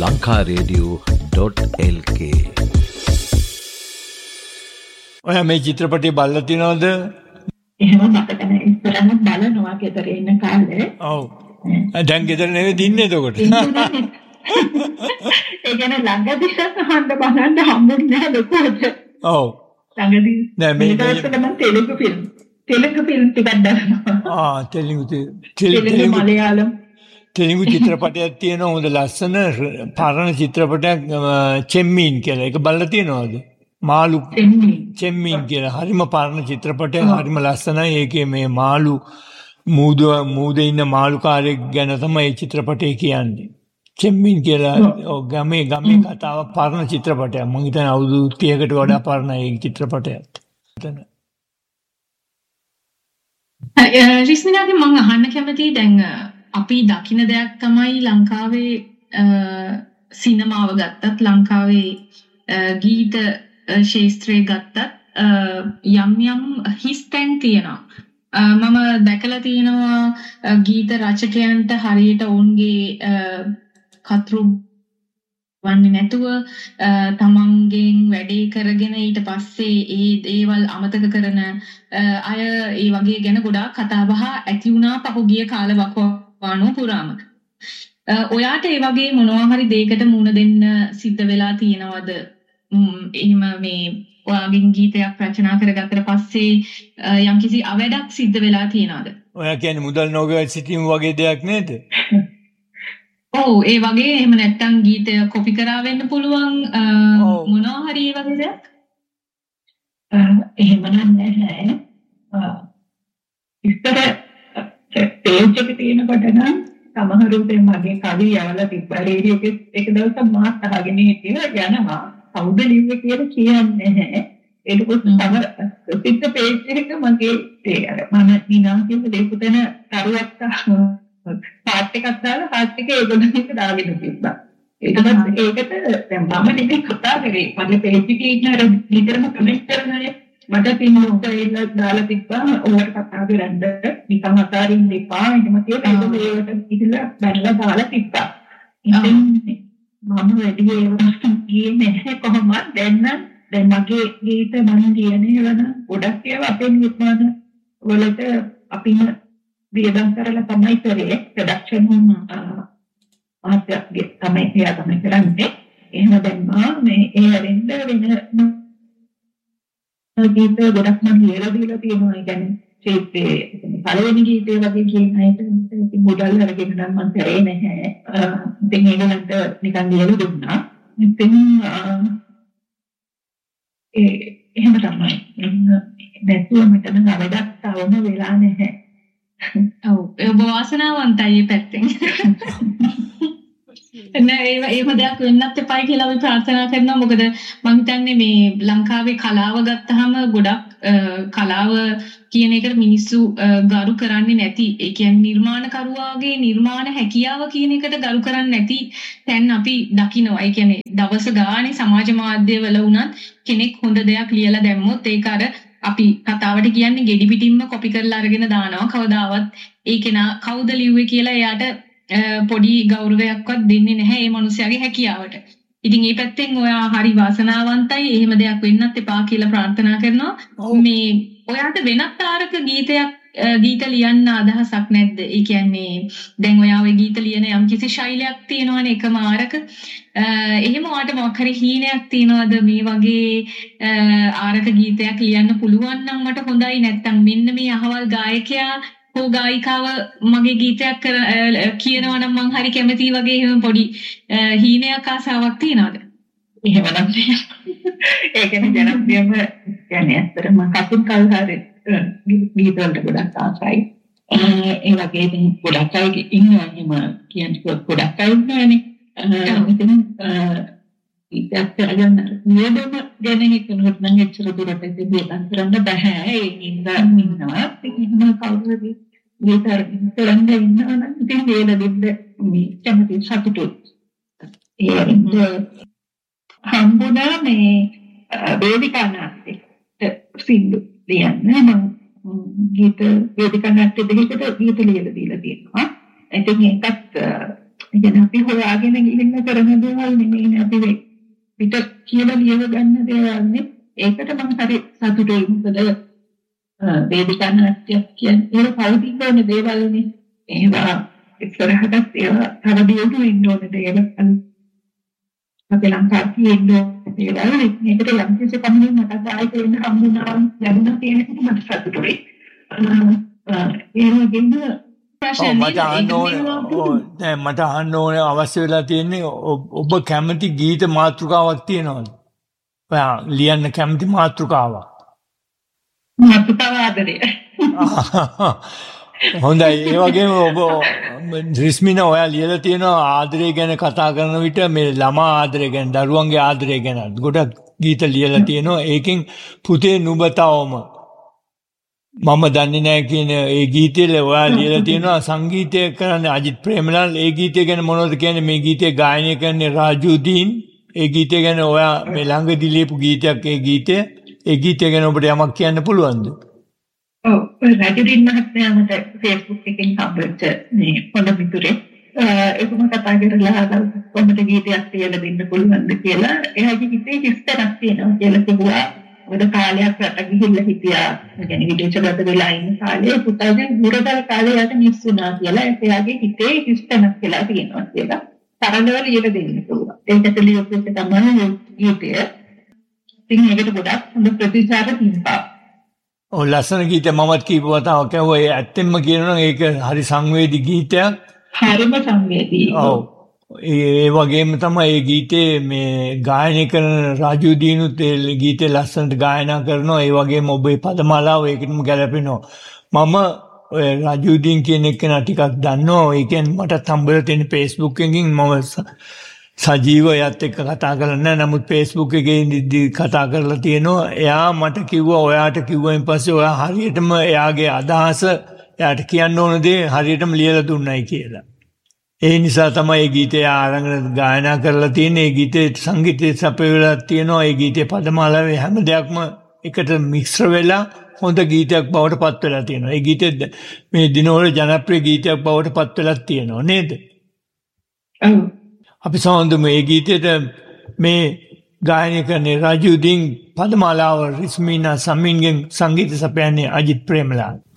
lankaradio.lk. ඔය මේ චිත්‍රපටය බලලා තියනවද? එහෙම මතක නැහැ. ඉස්සරහම බලනවා ගෙදර ඉන්න කාලේ. ඔව්. දැන් ගෙදර නෙවෙයි ඉන්නේ එතකොට. ඒ කියන්නේ ළඟදී අහන්න බලන්න හම්බුනේ නැහැ ලොකුවට. ඔව්. ළඟදී නෑ මේ මම තෙලුගු ෆිල්ම් ටිකක් බලනවා. තෙලුගු මලයාලම් තෙලුගු චිත්‍රපටයක් තියෙනවා හොඳ ලස්සන පරණ චිත්‍රපටයක් චෙම්මීන් කියලා. ඒක බලලා තියෙනවද? මාළු චෙම්මීන් කියලා. හරිම පරණ චිත්‍රපටයක්. හරිම ලස්සනයි. ඒකේ මේ මාළු මූදේ ඉන්න මාළුකාරයෙක් ගැන තමයි මේ චිත්‍රපටය කියන්නේ. චෙම්මීන් කියලා ගමේ කතාව පරණ චිත්‍රපටයක්. මම හිතන්නේ අවුරුදු 30කට වඩා පරණ ඒ චිත්‍රපටයක්. රිස්මිනාගේ මම අහන්න කැමතියි දැන් අපි දකින දෙයක් තමයි ලංකාවේ සිනමාව ගත්තත් ලංකාවේ ගීත ශාස්ත්‍රය ගත්තත් යම් හිස්තැන් තියෙනවා. මම දැකලා තියෙනවා ගීත රචකයන්ට හරියට ඔවුන්ගේ කතරු වන්නේ නැතුව තමන්ගෙන් වැඩේ කරගෙන ඊට පස්සේ ඒ දේවල් අමතක කරන අය ඒ වගේ ගැන ගොඩාක් කතා බහ ඇති වුණා පහුගිය කාලවකවානුව පුරාම. ඔයාට ඒ වගේ මොනවා හරි දෙයකට මුහුණ දෙන්න සිද්ධ වෙලා තියෙනවද? එහෙම මේ ඔයාගෙන් ගීතයක් රචනා කරගත්තට පස්සේ යම්කිසි අවැඩක් සිද්ධ වෙලා තියෙනවද? ඔයා කියන්නේ මුදල් නොගෙව සිටීම වගේ දෙයක් නේද? ඔව් ඒ වගේ එහෙම නැත්තම් ගීතය කොපි කරා වෙන්න පුළුවන් මොනවා හරි ඒ වගේ දෙයක්? එහෙම නැහැ. ඉස්සර පේජ් එක තියෙනකොට නම් සමහරුත් මගේ කවි යවලා තිබ්බා රේඩියෝ එකේ එක දවසක් මාත් අහගෙන හිටියා යනවා කවුද ලිව්වේ කියලා කියන්නේ නැහැ. ඒක තමයි ප්‍රසිද්ධ පේජ් එක මගේ ඒ අර මම නිනා කියන දෙපුතන කරුවක් පාට් එකක් දාලා පාට් එකේ ඒගොල්ලන් එක දාගෙන තිබ්බා. ඒකත් ඒකට දැන් මම නිකන් කතා කරේ මගේ පේජ් එකේ ඉන්න අර නිතරම කමෙන්ට් කරන අය මට පින්නොත් ඒලා දාලා තිබ්බා ඕවට කතා කරන්න නිකන් අතාරින්න එපා එහෙම කියලා ඒකට ඉතිලා බැලලා දාලා තිබ්බා. ඉතින් මම වැඩි ඒවා ගියේ නැහැ කොහොමද දැන් මගේ ගීත මම කියන්නේ වෙන ගොඩක් ඒවා අපේ නිර්මාණ වලට අපි වියදම් කරලා තමයි කරේ ප්‍රොඩක්ෂන් ආත්‍යගේ තමයි කරන්නේ. එහෙම දැම්මා මේ ඒ අරින්ද වෙන ගීත ගොඩක් මම ලියලා දීලා තියෙනවා. ඒ කියන්නේ ශිල්පේ පළවෙනි ගීතේ වගේ කියන අයට ඉතින් මොඩල් අරගෙන නම් මම කරේ නැහැ. ඉතින් ඒගොල්ලන්ට නිකන් ලියලා දුන්නා. ඉතින් එහෙම තමයි. නැතුව මෙතන වැඩක් තවම වෙලා නැහැ. ඔව් ඔබ වාසනාවන්තයි මේ පැත්තෙන්. නෑ ඒව දෙයක් වෙන්නත් එපායි කියලා අපි ප්‍රාර්ථනා කරනවා. මොකද මම හිතන්නේ මේ ලංකාවේ කලාව ගත්තාම ගොඩක් කලාව කියන එකට මිනිස්සු ගරු කරන්නේ නැති. ඒ කියන්නේ නිර්මාණකරුවාගේ නිර්මාණ හැකියාව කියන එකට ගරු කරන්නේ නැති දැන් අපි දකිනවා. ඒ කියන්නේ දවස ගානේ සමාජ මාධ්‍යවල වුණත් කෙනෙක් හොඳ දෙයක් ලියලා දැම්මොත් ඒක අර අපි කතාවට කියන්නේ ගෙඩි පිටින්ම කොපි කරලා අරගෙන දානවා. කවදාවත් ඒක කවුද ලිව්වේ කියලා එයාට පොඩි ගෞරවයක්වත් දෙන්නේ නැහැ මේ මිනිස්යාගේ හැකියාවට. ඉතින් මේ පැත්තෙන් ඔයා හරි වාසනාවන්තයි. එහෙම දෙයක් වෙන්නත් එපා කියලා ප්‍රාර්ථනා කරනවා. මේ ඔයාට වෙනත් තාරක ගීත ලියන්න අදහසක් නැද්ද? ඒ කියන්නේ දැන් ඔයා ඔය ගීත ලියන යම්කිසි ශෛලියක් තියෙනවනේ එකම ආරක. එහෙම ඔයාට මොකක් හරි හීනයක් තියෙනවද මේ වගේ ආරක ගීතයක් ලියන්න පුළුවන් නම් මට හොඳයි. නැත්නම් මෙන්න මේ අහවල් ගායකයා හෝ ගායිකාව මගේ ගීතයක් කියනවා නම් මං හරි කැමතියි වගේ එහෙම පොඩි හීනයක් ආසාවක් තියනවද? එහෙම නම් ඒ කියන්නේ ජනප්‍රියම කියන්නේ ඇත්තටම කපුන් කල්හාරේ ගීත වලට ගොඩක් ආසයි. ඒ වගේ ගොඩක් අය ඉන්නවා එහෙම කියන්නේ ගොඩක් අය ඉන්නවනේ. ඉතින් ඉතින් කරගන්න නියමම ගැන හිතනොත් නම් එච්චර දුරට ඉතින් කරන්න බෑ. ඒ ඉඳලා ඉන්නවා. ඉතින් කවුරුද ගීතර කරන්න ඉන්නවා නම් ඉතින් වේල දෙන්න මේ කැමති සතුටුත්. ඒ හම්බුණා මේ වේදිකා නාට්‍යයට සින්දු ලියන්න මම ගීත වේදිකා නාට්‍ය දෙකකට ගීත ලියලා දීලා තියෙනවා. ඉතින් ඒකත් ඉතින් අපි හොයාගෙන ගිහින් කරන දේවල් නෙමෙයි අපි පිට කියලා ලියව ගන්න දේවල්නේ. ඒකට මම හරි සතුටුයි. මොකද වේදිකා නාට්‍යයක් කියන්නේ ඒක පෞද්ගලික වෙන දේවල්නේ. ඒවා ඉස්සරහට ඒවා තව දියුණු වෙන්න ඕන දේවල්. අපි ලංකාවේ ඉන්න දේවල් මේකට යම් කිසි කමින් මට ආයෙත් වෙන හම්බුනා ලැබුණා කියන එක මට සතුටුයි. ඒ වගේම මට අහන්න ඕනේ අවශ්‍ය වෙලා තියෙන්නේ ඔබ කැමති ගීත මාතෘකාවක් තියෙනවද? ඔයා ලියන්න කැමති මාතෘකාවක්. මාතෘකාව ආදරය. හොඳයි. ඒ වගේම ඔබ රිස්මින ඔයා ලියලා තියෙනවා ආදරය ගැන කතා කරන විට මේ ළමා ආදරය ගැන, දරුවන්ගේ ආදරය ගැන ගොඩක් ගීත ලියලා තියෙනවා. ඒකෙන් පුතේ නුඹ තවම මම දන්නේ නැහැ කියන ඒ ගීතේ ඔයා ලියලා තියෙනවා. සංගීතය කරන්නේ අජිත් ප්‍රේමලාල්. ඒ ගීතය ගැන මොනවද කියන්නේ? මේ ගීතය ගායනය කරන්නේ රාජුදීන්. ඒ ගීතය ගැන ඔයා මේ ළඟදී ලියපු ගීතයක්. ඒ ගීතය ගැන ඔබට යමක් කියන්න පුළුවන්ද? ඔව්, රාජුදීන් මහත්මයා මට Facebook එකෙන් හම්බෙච්ච මේ හොඳ මිතුරේ. ඒකම කතා කරලා කොහොමද ගීතයක් කියලා දෙන්න පුළුවන්ද කියලා. එයාගේ ගීතේ හිස්තරක් තියෙනවා කියලා කිව්වා. මොකද කාලයක් රට ගිහිල්ලා හිටියා. ඒ කියන්නේ විදේශගත වෙලා ඉන්න කාලේ පුතාගේ මුරදල් කාලේ යට මිස් වුණා කියලා එයාගේ හිතේ හිස්තනක් කියලා තියෙනවා කියලා. තරලවල ඉර දෙන්න පුළුවන්. ඒකට ලියපු එක තමයි ගීතය. ඉතින් ඒකට ගොඩක් හොඳ ප්‍රතිචාර තිබ්බා. ඔව්, ලස්සන ගීතය. මමත් කීප වතාවක් ඇහුවා. ඒ ඇත්තෙන්ම කියනවා නම් ඒක හරි සංවේදී ගීතයක්. හරිම සංවේදී. ඔව්. ඒ වගේම තමයි ඒ ගීතේ මේ ගායනය කරන රාජුදීනුත් ඒ ගීතේ ලස්සනට ගායනා කරනවා. ඒ වගේම ඔබේ පදමාලාව ඒකටම ගැලපෙනවා. මම ඔය රාජුදීන් කියන එක්කෙනා ටිකක් දන්නවා. ඒ කියන්නේ මටත් හම්බෙලා තියෙන Facebook එකකින් මම සජීව යත් එක්ක කතා කරලා නැහැ. නමුත් Facebook එකේ කතා කරලා තියෙනවා. එයා මට කිව්වා ඔයාට කිව්වයින් පස්සේ ඔයා හරියටම එයාගේ අදහස එයාට කියන්න ඕන දේ හරියටම ලියලා දුන්නයි කියලා. ඒ නිසා තමයි මේ ගීතය ආරංගන ගායනා කරලා තියෙන්නේ. මේ ගීතේ සංගීතය සපයලා තියෙනවා. ඒ ගීතේ පදමාලාවේ හැම දෙයක්ම එකට මිශ්‍ර වෙලා හොඳ ගීතයක් බවට පත් වෙලා තියෙනවා. ඒ ගීතේ මේ දිනවල ජනප්‍රිය ගීතයක් බවට පත් වෙලා තියෙනවා නේද? අපි සමන්දු මේ ගීතේට මේ ගායනය කරන්නේ රාජුදීන්, පදමාලාව රිස්මිනා, සමින්ගෙන් සංගීත සපයන්නේ අජිත් ප්‍රේමලාල්.